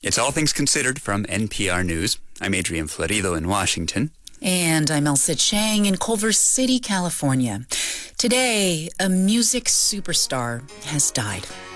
It's All Things Considered from NPR News. I'm Adrian Florido in Washington. And I'm Elsa Chang in Culver City, California. Today, a music superstar has died.